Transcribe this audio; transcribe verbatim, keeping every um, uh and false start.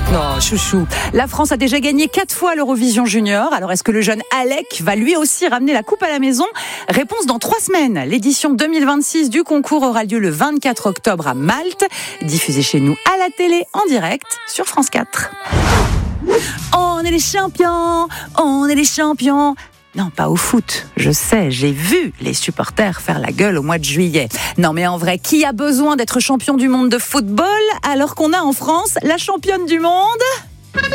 Non, chouchou. La France a déjà gagné quatre fois l'Eurovision Junior. Alors, est-ce que le jeune Alec va lui aussi ramener la coupe à la maison ? Réponse dans trois semaines. L'édition deux mille vingt-six du concours aura lieu le vingt-quatre octobre à Malte. Diffusée chez nous à la télé en direct sur France quatre. On est les champions, on est les champions. Non, pas au foot. Je sais, j'ai vu les supporters faire la gueule au mois de juillet. Non, mais en vrai, qui a besoin d'être champion du monde de football alors qu'on a en France la championne du monde ?